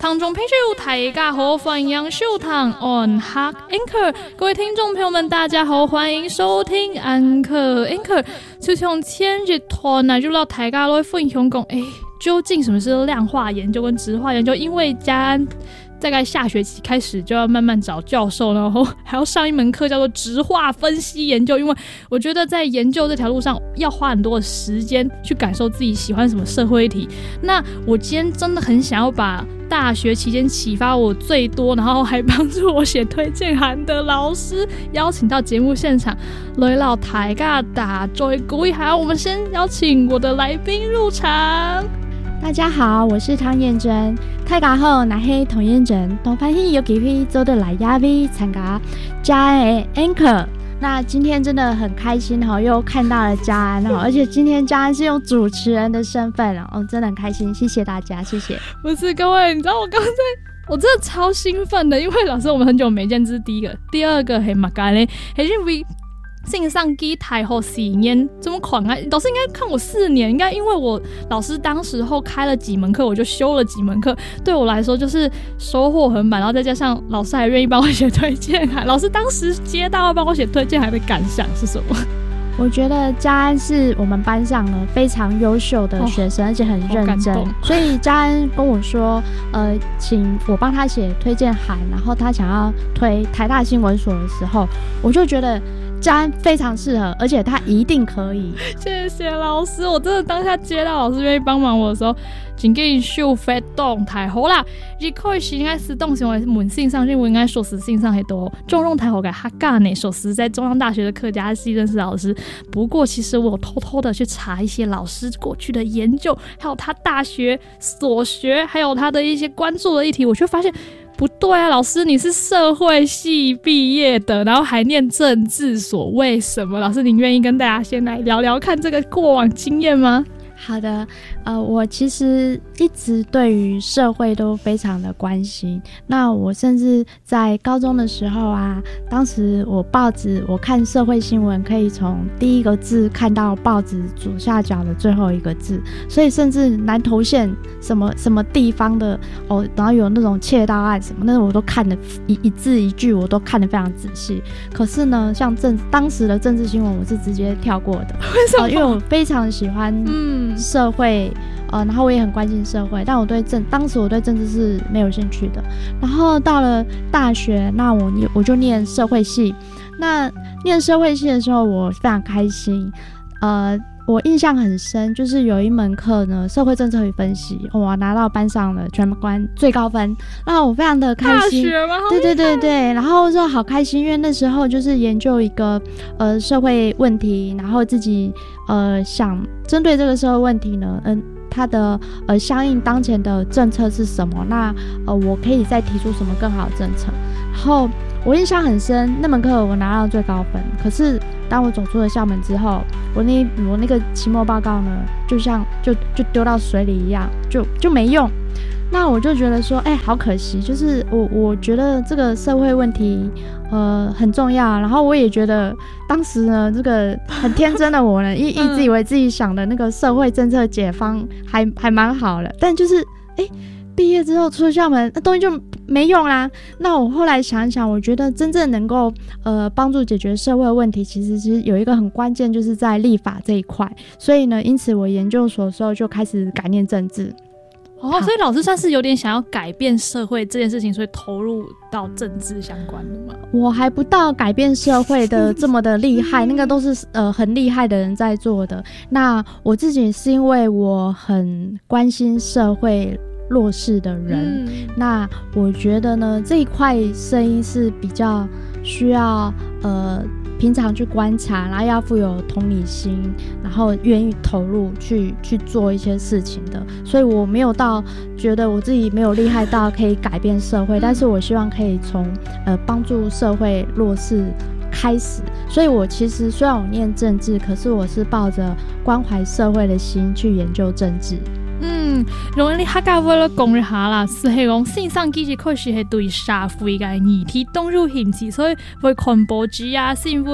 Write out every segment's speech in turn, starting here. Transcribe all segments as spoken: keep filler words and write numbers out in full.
听众朋友大家好，欢迎收听 On Hak Anchor。各位听众朋友们，大家好，欢迎收听 Anchor Anchor。就从前日团呢，就让大家来分享讲，哎，究竟什么是量化研究跟质化研究？因为嘉安大概下学期开始就要慢慢找教授，然后还要上一门课叫做质化分析研究，因为我觉得在研究这条路上要花很多的时间去感受自己喜欢什么社会议题。那我今天真的很想要把大学期间启发我最多，然后还帮助我写推荐函的老师邀请到节目现场来到大家打嘴鼓一下。我们先邀请我的来宾入场。 大家好，我是汤燕珍。大家好，我是汤燕珍。很欢喜有机会做的来亚威参加嘉安的 Anchor。那今天真的很开心哈，又看到了嘉安哈，而且今天嘉安是用主持人的身份哦，真的很开心，谢谢大家，谢谢。 不是各位，你知道我刚才我真的超兴奋的，因为老师我们很久没见，这是第一个，第二个是马嘎嘞，还是为线上机台后四年这么狂啊！老师应该看我四年，应该因为我老师当时候开了几门课，我就修了几门课，对我来说就是收获很满，然后再加上老师还愿意帮我写推荐函。老师当时接到要帮我写推荐函的感想是什么？ 我觉得嘉安是我们班上呢非常优秀的学生，哦、而且很认真，所以嘉安跟我说，呃，请我帮他写推荐函，然后他想要推台大新闻所的时候，我就觉得嘉安非常适合，而且他一定可以。 谢谢老师，我真的当下接到老师愿意帮忙我的时候，真给秀发动太好啦！你可以是应该是动行为门性上，因为应该硕士性上很多重用太好给哈嘎呢。硕士在中央大学的客家系认识老师，不过其实我偷偷的去查一些老师过去的研究，还有他大学所学，还有他的一些关注的议题，我却发现不对啊，老师你是社会系毕业的，然后还念政治所，为什么？老师您愿意跟大家先来聊聊看这个过往经验吗？ 好的，呃，我其实一直对于社会都非常的关心。那我甚至在高中的时候啊，当时我报纸我看社会新闻，可以从第一个字看到报纸左下角的最后一个字，所以甚至南投县什么什么地方的哦，然后有那种窃盗案什么，那我都看得一一字一句，我都看得非常仔细。可是呢，像政当时的政治新闻，我是直接跳过的， 为什么？呃、 因为我非常喜欢嗯。社会，呃，然后我也很关心社会，但我对政，当时我对政治是没有兴趣的。然后到了大学，那我我就念社会系。那念社会系的时候，我非常开心。呃，我印象很深，就是有一门课呢，社会政策与分析，我拿到班上的全班最高分，那我非常的开心。 大学吗？ 对对对对，然后说好开心，因为那时候就是研究一个呃社会问题，然后自己呃想针对这个社会问题呢，嗯、呃，它的呃相应当前的政策是什么？那呃我可以再提出什么更好的政策？然后我印象很深，那门课我拿到最高分，可是当我走出了校门之后，我那我那个期末报告呢，就像就就丢到水里一样，就就没用。那我就觉得说，哎、欸，好可惜，就是我我觉得这个社会问题，呃，很重要。然后我也觉得，当时呢，这个很天真的我呢，一一直以为自己想的那个社会政策解方还还蛮好的，但就是，哎、欸，毕业之后出了校门，那东西就没用啦。那我后来想一想，我觉得真正能够呃帮助解决社会问题，其实其实有一个很关键，就是在立法这一块。所以呢，因此我研究所的时候就开始改念政治。 哦，所以老师算是有点想要改变社会这件事情，所以投入到政治相关的吗？ 我还不到改变社会的这么的厉害，那个都是呃很厉害的人在做的。那我自己是因为我很关心社会弱势的人、嗯、那我觉得呢这一块声音是比较需要呃平常去观察，然后要富有同理心，然后愿意投入去去做一些事情的。所以我没有到觉得我自己没有厉害到可以改变社会，但是我希望可以从呃帮助社会弱势开始。所以我其实虽然我念政治，可是我是抱着关怀社会的心去研究政治。 嗯，容易你客家话咧講一下啦，是係講線上其實確實係對社會嘅議題當入興趣，所以會看報紙啊、新聞，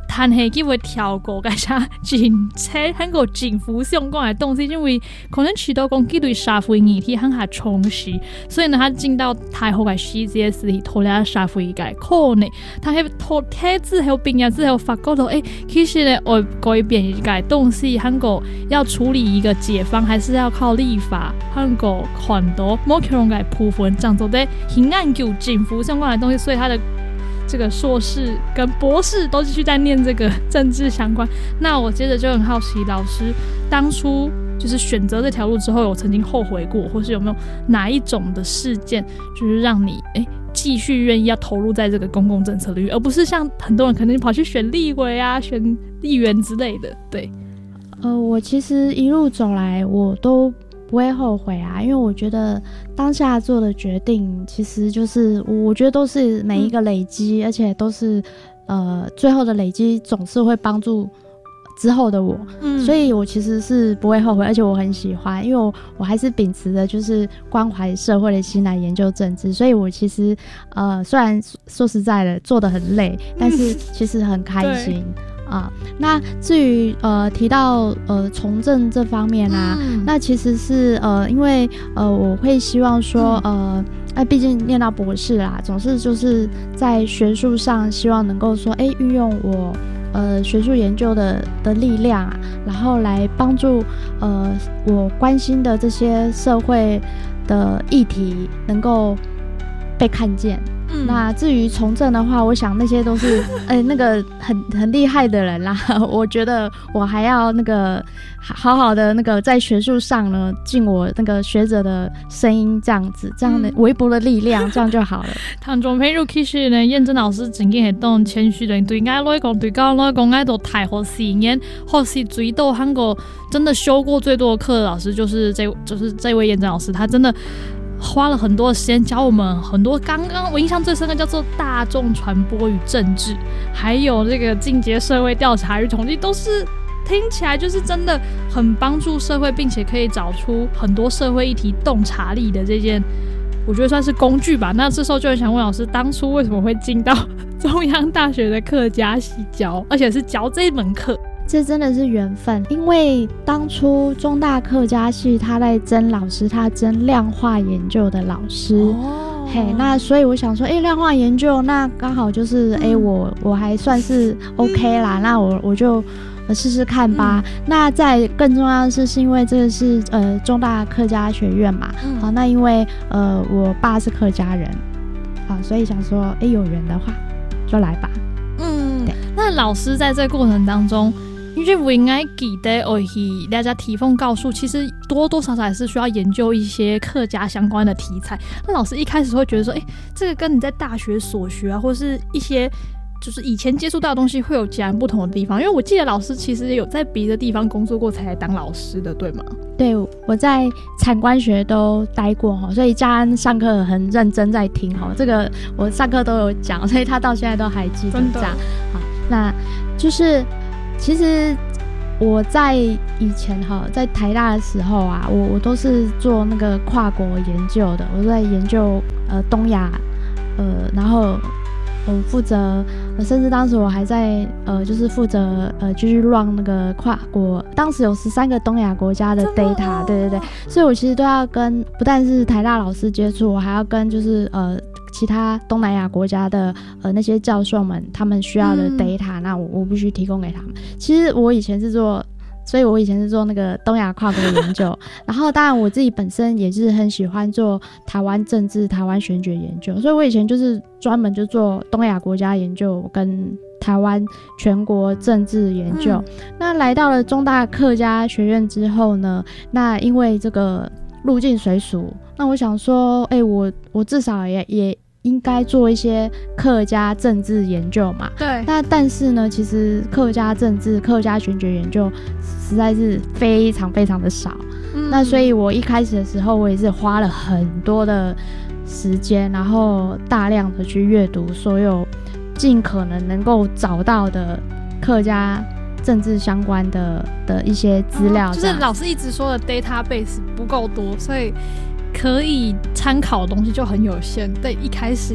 但係佢會跳過嘅啥政策，喺個政府相關嘅東西，因為可能取到講幾對社會議題喺下重視，所以呢，他進到大學嘅世界時，討論社會嘅可能，但係讀體之後畢業之後，發覺到誒，其實呢，我改變一個東西，喺個要處理一個解放，還是要靠立法，喺個看到某種嘅部分，這樣做的去研究政府相關嘅東西，所以他的這個碩士跟博士都繼續在念這個政治相關。那我接着就很好奇，老師當初就是選擇這條路之後，有曾經後悔過，或是有沒有哪一種的事件，就是讓你誒繼續願意要投入在這個公共政策領域，而不是像很多人可能跑去選立委啊、選議員之類的。對， 呃，我其實一路走來，我都不會後悔啊，因為我覺得當下做的決定其實就是我覺得都是每一個累積、嗯、而且都是呃最後的累積總是會幫助之後的我、嗯、所以我其實是不會後悔，而且我很喜歡，因為 我, 我還是秉持的就是關懷社會的心來研究政治，所以我其實呃雖然說實在的做得很累、嗯、但是其實很開心啊、呃，那至於呃提到呃從政這方面啊、嗯，那其實是呃因為呃我會希望說、嗯、呃那畢竟念到博士啦，總是就是在學術上希望能夠說哎運用我呃學術研究的的力量啊，然後來幫助呃我關心的這些社會的議題能夠被看見。嗯、那至於從政的話，我想那些都是哎那個很很厲害的人啦，我覺得我還要那個好好的那個在學術上呢盡我那個學者的聲音，這樣子這樣的微薄的力量、嗯、這樣就好了。 聽眾朋友其實呢燕珍老師真嘅係當謙虛的，對我來講對我來講我都大學四年或是最多韓國真的修過最多的課的老師就是這就是這位燕珍老師，他真的花了很多的時間教我們很多，剛剛我印象最深刻叫做大眾傳播與政治，還有這個進階社會調查與統計，都是聽起來就是真的很幫助社會，並且可以找出很多社會議題洞察力的這件，我覺得算是工具吧。那這時候就很想問老師，當初為什麼會進到中央大學的客家系教，而且是教這一門課？ 這真的是緣分，因為當初中大客家系他在徵老師，他徵量化研究的老師、哦、嘿，那所以我想說誒量化研究那剛好就是誒、嗯、我我還算是 OK 啦、嗯、那我我就試試看吧、嗯、那再更重要的是是因為這個是呃中大客家學院嘛、嗯、好，那因為呃我爸是客家人好，所以想說誒有緣的話就來吧。 嗯，對，那老師在這個過程當中因為我應該記得我給大家提供告訴，其實多多少少還是需要研究一些客家相關的題材。那老師一開始會覺得說，哎，這個跟你在大學所學啊，或是一些就是以前接觸到的東西會有截然不同的地方。因為我記得老師其實有在別的地方工作過才來當老師的，對嗎？ 對，我在產官學都待過，所以家安上課很認真在聽，這個我上課都有講，所以他到現在都還記得這樣。好，那就是其實我在以前哈，在台大的時候啊，我我都是做那個跨國研究的，我都在研究呃東亞，呃，然後我負責，甚至當時我還在呃，就是負責呃，繼續 run 那個跨國，當時有十三個東亞國家的 data， 對對對，所以我其實都要跟不但是台大老師接觸，我還要跟就是呃。其他東南亞國家的呃那些教授們，他們需要的 data，、嗯、那我我必須提供給他們。其實我以前是做，所以我以前是做那個東亞跨國研究，然後當然我自己本身也是很喜歡做台灣政治、台灣選舉研究，所以我以前就是專門就做東亞國家研究跟台灣全國政治研究、嗯。那來到了中大客家學院之後呢，那因為這個入境隨俗，那我想說，哎、欸，我我至少也也。應該做一些客家政治研究嘛？ 對。 那但是呢，其實客家政治、客家選舉研究實在是非常非常的少。嗯。那所以我一開始的時候，我也是花了很多的時間，然後大量的去閱讀所有盡可能能夠找到的客家政治相關的的一些資料。哦，就是老師一直說的 database 不夠多，所以可以參考的東西就很有限，對一開始的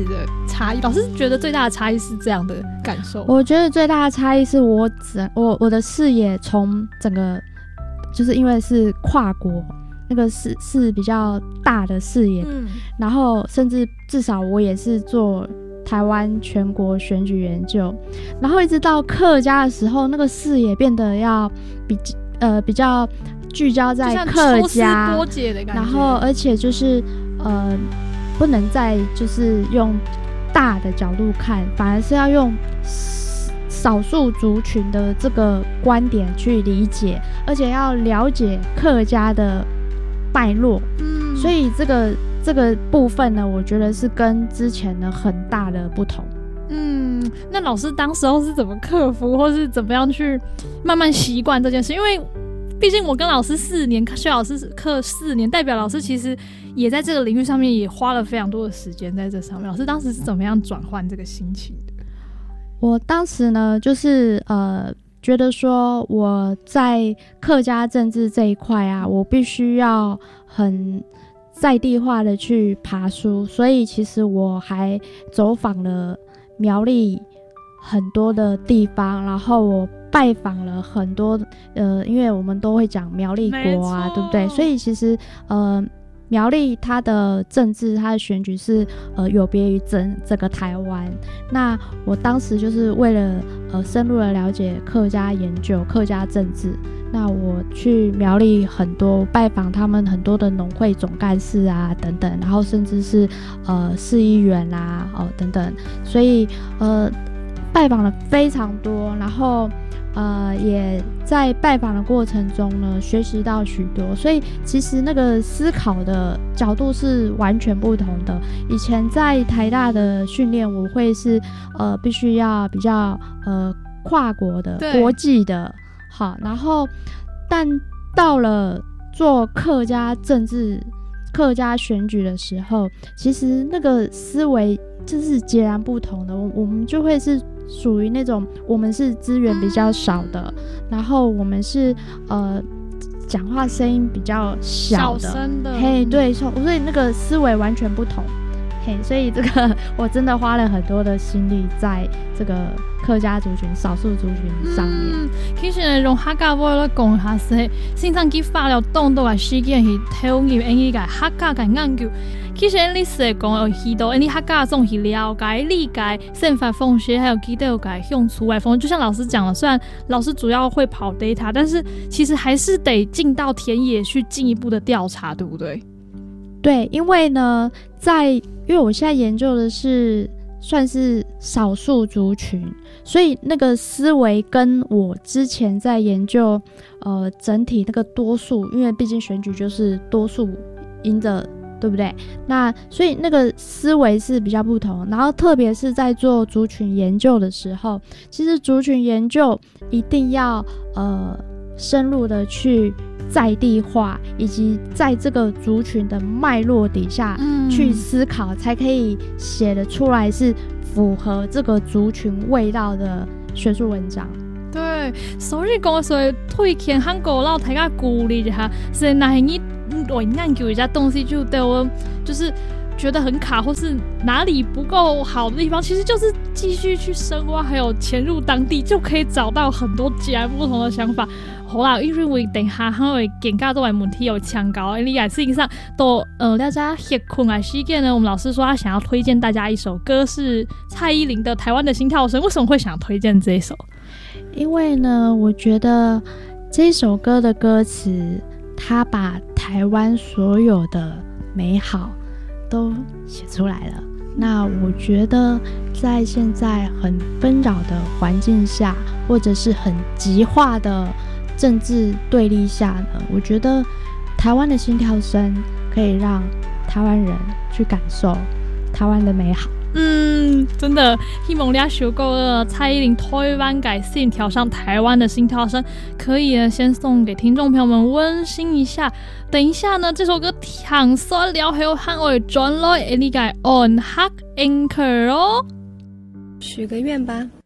差异？老师觉得最大的差异是这样的感受？ 我觉得最大的差异是我整我我的视野从整个，就是因为是跨国，那个是是比较大的视野，嗯，然后甚至至少我也是做台湾全国选举研究，然后一直到客家的时候，那个视野变得要比呃比较聚焦在客家， 抽丝剥茧的感觉， 然后而且就是呃不能再就是用大的角度看，反而是要用少数族群的这个观点去理解，而且要了解客家的脉络，嗯，所以这个这个部分呢，我觉得是跟之前的很大的不同。 嗯，那老师当时候是怎么克服，或是怎么样去慢慢习惯这件事？因为毕竟我跟老师四年，薛老师课四年，代表老师其实也在这个领域上面也花了非常多的时间在这上面。老师当时是怎么样转换这个心情的？ 我当时呢，就是呃，觉得说我在客家政治这一块啊，我必须要很在地化的去爬书，所以其实我还走访了苗栗很多的地方，然后我拜访了很多呃，因为我们都会讲苗栗国啊，对不对？所以其实呃，苗栗它的政治、它的选举是呃有别于整整个台湾。那我当时就是为了呃深入的了解客家研究、客家政治，那我去苗栗很多拜访他们很多的农会总干事啊等等，然后甚至是呃市议员啊哦等等，所以呃拜访了非常多，然后呃也在拜访的过程中呢学习到许多，所以其实那个思考的角度是完全不同的。以前在台大的训练，我会是呃必须要比较呃跨国的、国际的，好，然后但到了做客家政治、客家选举的时候，其实那个思维就是截然不同的。我我们就会是属于那种我们是资源比较少的，嗯、然后我们是呃讲话声音比较小的， 小声的， 嘿，对，所以那个思维完全不同。嘿，所以这个我真的花了很多的心力在这个客家族群、少数族群上面。 嗯，其實用客家話來講下是，先生佢發了當到嘅事件係投入呢個客家嘅研究。其實歷史嚟講，有許多呢客家總係了解、理解憲法風氣，還有幾多嘅用出外風。就像老師講了，雖然老師主要會跑 data， 但是其實還是得進到田野去進一步的調查，對不對？ 對，因為呢，在因為我現在研究的是算是少數族群，所以那個思維跟我之前在研究呃整體那個多數，因為畢竟選舉就是多數贏的，對不對？那所以那個思維是比較不同。然後特別是在做族群研究的時候，其實族群研究一定要呃深入的去在地化，以及在这个族群的脉络底下去思考，嗯、才可以写得出来是符合这个族群味道的学术文章。 对，所以講所以推薦韓國佬大家鼓勵一下，是哪你我研究一下東西就對我就是覺得很卡，或是哪裡不夠好的地方，其實就是繼續去深挖，還有潛入當地，就可以找到很多截然不同的想法。好啦，因為我等下可能會更加多嘅問題有搶高，因為實際上都呃大家很困難事件呢，我們老師說他想要推薦大家一首歌，是蔡依林的《台灣的心跳聲》。為什麼會想推薦這一首？ 因為呢，我覺得這首歌的歌詞，它把台灣所有的美好都寫出來了。那我覺得在現在很紛擾的環境下，或者是很極化的政治對立下呢，我覺得台灣的心跳聲可以讓台灣人去感受台灣的美好。 嗯，真的希望大家學過了蔡依林台灣嘅心跳聲，台灣的心跳聲可以呢先送給聽眾朋友們溫馨一下。等一下呢，這首歌聽說了後喊我轉來呢個 On Hak Anchor 哦， 許個願吧。